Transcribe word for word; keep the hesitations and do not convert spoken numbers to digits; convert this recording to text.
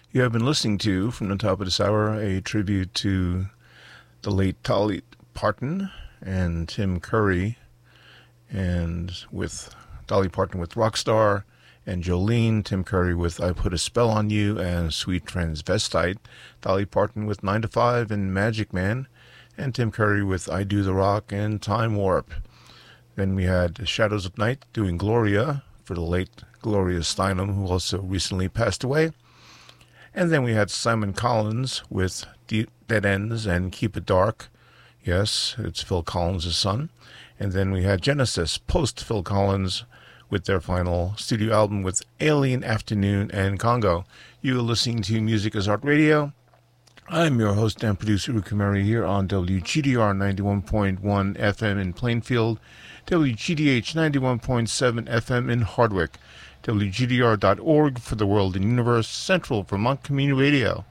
You have been listening to, from the top of this hour, a tribute to the late Dolly Parton and Tim Curry, and with Dolly Parton with Rockstar, and Jolene, Tim Curry with I Put a Spell on You and Sweet Transvestite, Dolly Parton with nine to five and Magic Man, and Tim Curry with I Do the Rock and Time Warp. Then we had Shadows of Night doing Gloria for the late Gloria Steinem, who also recently passed away. And then we had Simon Collins with Dead Ends and Keep It Dark. Yes, it's Phil Collins' son. And then we had Genesis, post Phil Collins, with their final studio album with Alien Afternoon and Congo. You are listening to Music is Art Radio. I'm your host and producer, Ruka Murray, here on W G D R ninety-one point one F M in Plainfield, W G D H ninety-one point seven F M in Hardwick, W G D R dot org for the world and universe, Central Vermont Community Radio.